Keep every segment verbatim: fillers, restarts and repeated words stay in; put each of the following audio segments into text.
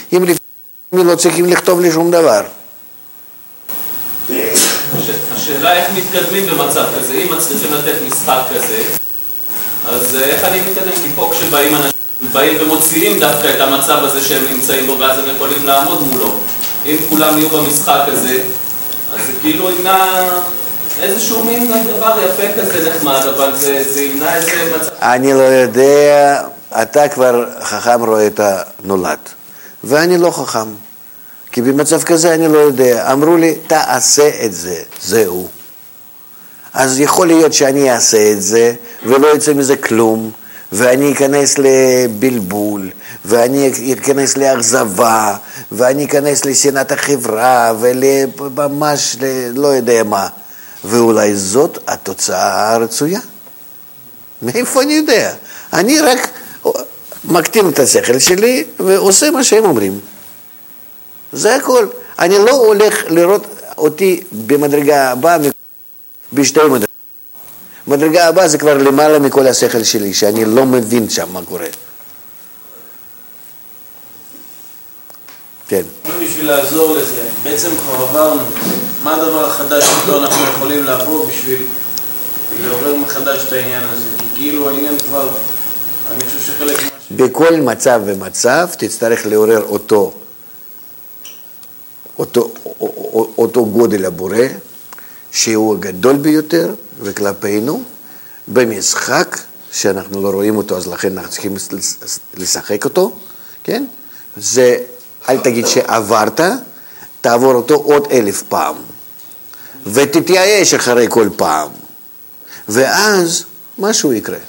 אם לפעמים לא צריכים לכתוב לי שום דבר. השאלה איך מתקדמים במצב כזה, אם מצליחים לתת משחק כזה, אז איך אני מתקדם? כי פה כשבאים אנשים, באים ומוציאים דווקא את המצב הזה שהם נמצאים בו, ואז הם יכולים לעמוד מולו. אם כולם יהיו במשחק הזה, אז זה כאילו ימנע איזשהו מין דבר יפה כזה נחמד, אבל זה, זה ימנע איזה מצב. אני לא יודע, אתה כבר חכם רואה את הנולד, ואני לא חכם. כי במצב כזה אני לא יודע. אמרו לי, תעשה את זה, זהו. אז יכול להיות שאני אעשה את זה, ולא יצא מזה כלום, ואני אכנס לבלבול, ואני אכנס לאכזבה, ואני אכנס לשנאת החברה, ולממש לא יודע מה. ואולי זאת התוצאה הרצויה. מאיפה אני יודע? אני רק מקטין את השכל שלי, ועושה מה שהם אומרים. זה הכל. אני לא הולך לראות אותי במדרגה הבאה בשתי מדרגות. מדרגה הבאה זה כבר למעלה מכל השכל שלי, שאני לא מבין שם מה קורה. כן. בשביל לעזור לזה, בעצם כבר עברנו, מה הדבר החדש שאותו אנחנו יכולים לעבור בשביל לעורר מחדש את העניין הזה? כי כאילו העניין כבר, אני חושב שחלק מה ש... בכל מצב ומצב תצטרך לעורר אותו, אותו, אותו גודל הבורא, שהוא הגדול ביותר, וכלפינו, במשחק, שאנחנו לא רואים אותו, אז לכן אנחנו צריכים לשחק אותו, כן? זה, אל תגיד שעברת, תעבור אותו עוד אלף פעם, ותתייאש אחרי כל פעם, ואז משהו יקרה.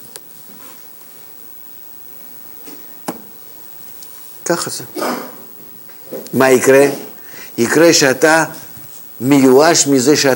ככה זה. מה יקרה? יקרה שאתה מיואש מזה שאתה